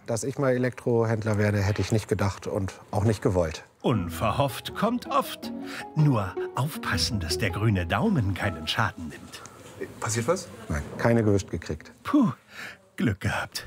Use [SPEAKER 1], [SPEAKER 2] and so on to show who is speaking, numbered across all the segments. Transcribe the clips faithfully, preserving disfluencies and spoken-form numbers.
[SPEAKER 1] Dass ich mal Elektrohändler werde, hätte ich nicht gedacht und auch nicht gewollt.
[SPEAKER 2] Unverhofft kommt oft. Nur aufpassen, dass der grüne Daumen keinen Schaden nimmt.
[SPEAKER 1] Passiert was? Nein, keine gewischt gekriegt.
[SPEAKER 2] Puh, Glück gehabt.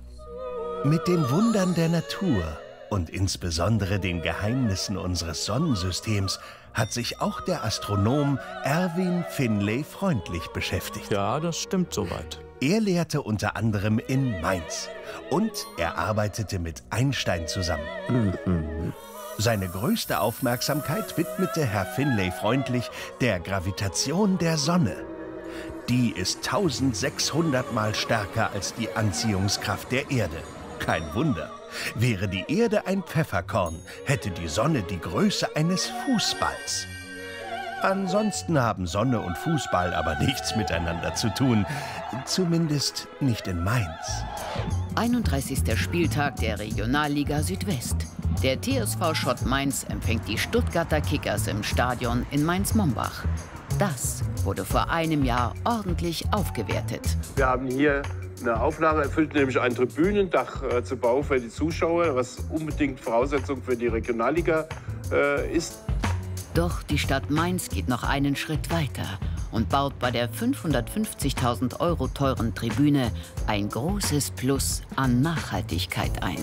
[SPEAKER 2] Mit den Wundern der Natur und insbesondere den Geheimnissen unseres Sonnensystems hat sich auch der Astronom Erwin Finlay Freundlich beschäftigt.
[SPEAKER 3] Ja, das stimmt soweit.
[SPEAKER 2] Er lehrte unter anderem in Mainz und er arbeitete mit Einstein zusammen.
[SPEAKER 3] Mhm.
[SPEAKER 2] Seine größte Aufmerksamkeit widmete Herr Finlay Freundlich der Gravitation der Sonne. Die ist tausendsechshundert Mal stärker als die Anziehungskraft der Erde. Kein Wunder. Wäre die Erde ein Pfefferkorn, hätte die Sonne die Größe eines Fußballs. Ansonsten haben Sonne und Fußball aber nichts miteinander zu tun. Zumindest nicht in Mainz.
[SPEAKER 4] einunddreißigster Spieltag der Regionalliga Südwest. Der T S V Schott Mainz empfängt die Stuttgarter Kickers im Stadion in Mainz-Mombach. Das wurde vor einem Jahr ordentlich aufgewertet.
[SPEAKER 5] Wir haben hier eine Auflage erfüllt, nämlich ein Tribünendach äh, zu bauen für die Zuschauer, was unbedingt Voraussetzung für die Regionalliga äh, ist.
[SPEAKER 4] Doch die Stadt Mainz geht noch einen Schritt weiter und baut bei der fünfhundertfünfzigtausend Euro teuren Tribüne ein großes Plus an Nachhaltigkeit ein.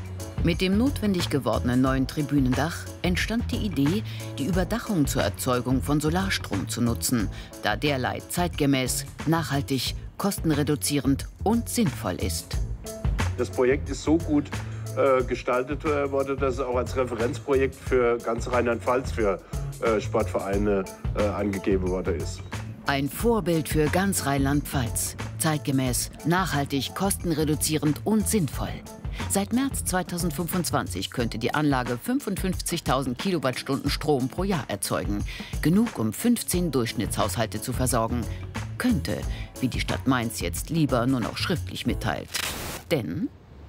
[SPEAKER 4] Mit dem notwendig gewordenen neuen Tribünendach entstand die Idee, die Überdachung zur Erzeugung von Solarstrom zu nutzen, da derlei zeitgemäß, nachhaltig, kostenreduzierend und sinnvoll ist.
[SPEAKER 5] Das Projekt ist so gut äh, gestaltet äh, worden, dass es auch als Referenzprojekt für ganz Rheinland-Pfalz für äh, Sportvereine äh, angegeben worden ist.
[SPEAKER 4] Ein Vorbild für ganz Rheinland-Pfalz. Zeitgemäß, nachhaltig, kostenreduzierend und sinnvoll. Seit März zweitausendfünfundzwanzig könnte die Anlage fünfundfünfzigtausend Kilowattstunden Strom pro Jahr erzeugen. Genug, um fünfzehn Durchschnittshaushalte zu versorgen. Könnte, wie die Stadt Mainz jetzt lieber nur noch schriftlich mitteilt. Denn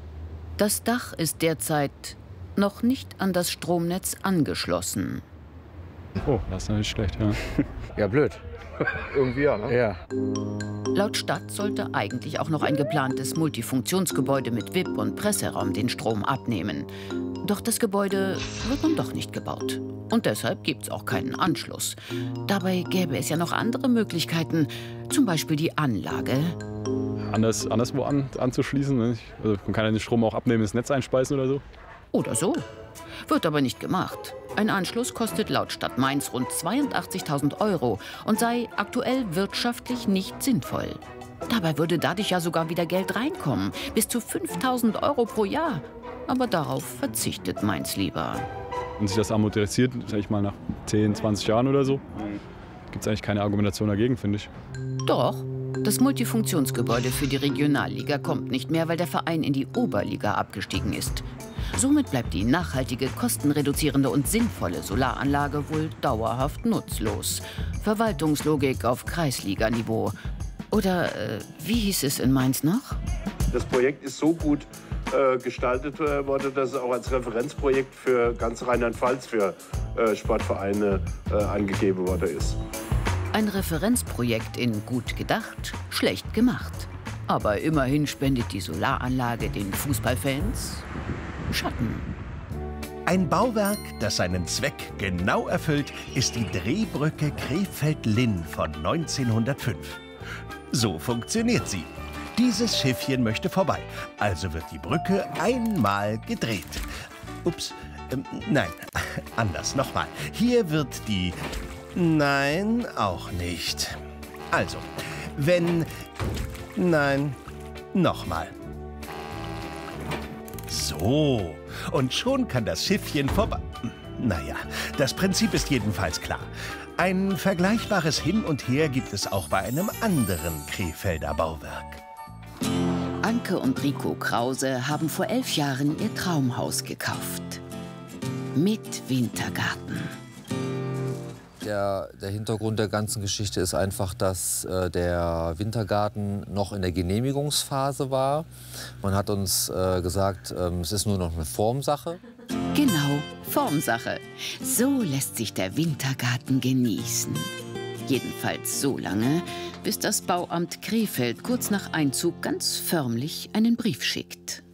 [SPEAKER 4] das Dach ist derzeit noch nicht an das Stromnetz angeschlossen.
[SPEAKER 3] Oh, das ist natürlich schlecht, ja.
[SPEAKER 6] Ja, blöd.
[SPEAKER 5] Irgendwie ja, ne?
[SPEAKER 6] Ja.
[SPEAKER 4] Laut Stadt sollte eigentlich auch noch ein geplantes Multifunktionsgebäude mit V I P und Presseraum den Strom abnehmen. Doch das Gebäude wird nun doch nicht gebaut. Und deshalb gibt es auch keinen Anschluss. Dabei gäbe es ja noch andere Möglichkeiten, zum Beispiel die Anlage.
[SPEAKER 3] Anders, anderswo an, anzuschließen, ne? Also man kann ja den Strom auch abnehmen, ins Netz einspeisen oder so.
[SPEAKER 4] Oder so. Wird aber nicht gemacht. Ein Anschluss kostet laut Stadt Mainz rund zweiundachtzigtausend Euro und sei aktuell wirtschaftlich nicht sinnvoll. Dabei würde dadurch ja sogar wieder Geld reinkommen, bis zu fünftausend Euro pro Jahr. Aber darauf verzichtet Mainz lieber.
[SPEAKER 3] Wenn sich das amortisiert, sag ich mal nach zehn, zwanzig Jahren oder so, gibt es eigentlich keine Argumentation dagegen, finde ich.
[SPEAKER 4] Doch. Das Multifunktionsgebäude für die Regionalliga kommt nicht mehr, weil der Verein in die Oberliga abgestiegen ist. Somit bleibt die nachhaltige, kostenreduzierende und sinnvolle Solaranlage wohl dauerhaft nutzlos. Verwaltungslogik auf Kreisliganiveau. Oder äh, wie hieß es in Mainz noch?
[SPEAKER 5] Das Projekt ist so gut äh, gestaltet äh, worden, dass es auch als Referenzprojekt für ganz Rheinland-Pfalz für äh, Sportvereine äh, angegeben worden ist.
[SPEAKER 4] Ein Referenzprojekt in gut gedacht, schlecht gemacht. Aber immerhin spendet die Solaranlage den Fußballfans Schatten.
[SPEAKER 2] Ein Bauwerk, das seinen Zweck genau erfüllt, ist die Drehbrücke Krefeld-Linn von neunzehnhundertfünf. So funktioniert sie. Dieses Schiffchen möchte vorbei, also wird die Brücke einmal gedreht. Ups, ähm, nein, anders, nochmal. Hier wird die... Nein, auch nicht. Also, wenn... Nein, nochmal. So, und schon kann das Schiffchen vorbei... Naja, das Prinzip ist jedenfalls klar. Ein vergleichbares Hin und Her gibt es auch bei einem anderen Krefelder Bauwerk.
[SPEAKER 4] Anke und Rico Krause haben vor elf Jahren ihr Traumhaus gekauft. Mit Wintergarten.
[SPEAKER 6] Der, der Hintergrund der ganzen Geschichte ist einfach, dass äh, der Wintergarten noch in der Genehmigungsphase war. Man hat uns äh, gesagt, ähm, es ist nur noch eine Formsache.
[SPEAKER 4] Genau, Formsache. So lässt sich der Wintergarten genießen. Jedenfalls so lange, bis das Bauamt Krefeld kurz nach Einzug ganz förmlich einen Brief schickt.